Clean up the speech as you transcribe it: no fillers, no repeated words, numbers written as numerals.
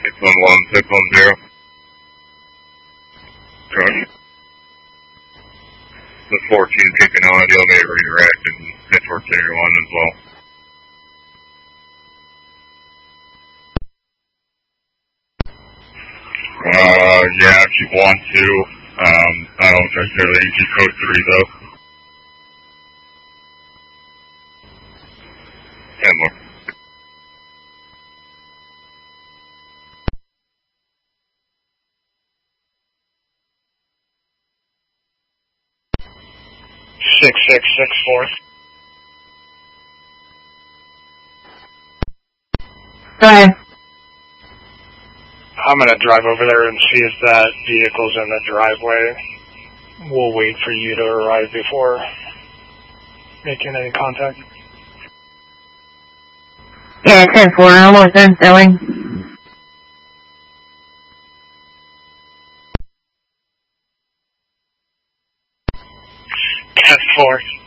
611, 610. Crush. The 14 taking on the only redirect and head towards area 1 as well. Yeah, if you want to. I don't necessarily need code 3 though. And look. Six 664. Go ahead. I'm going to drive over there and see if that vehicle's in the driveway. We'll wait for you to arrive before making any contact. Yeah, 10-4, almost done selling. 10-4.